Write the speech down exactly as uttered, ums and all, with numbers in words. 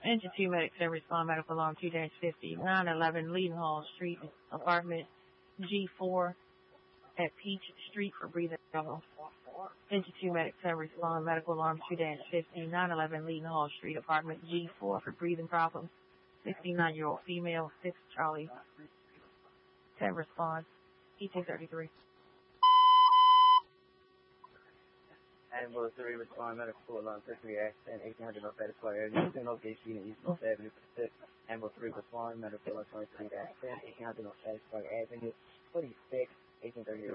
Engine two medic service respond medical alarm two dash fifty, nine eleven Leaden Hall Street, apartment G four at Peach Street for breathing problems. Engine two medic service respond medical alarm two dash fifty, nine eleven Leaden Hall Street, apartment G four for breathing problems. sixty-nine-year-old female, six Charlie. ten response, E T thirty-three. Ambulance three respond medical alarm three accident eighteen hundred North Addis Square Avenue, two location in East North Avenue Pacific. Ambulance three respond medical alarm twenty-three accident eighteen hundred North Addis Square Avenue, forty-six, eighteen thirty.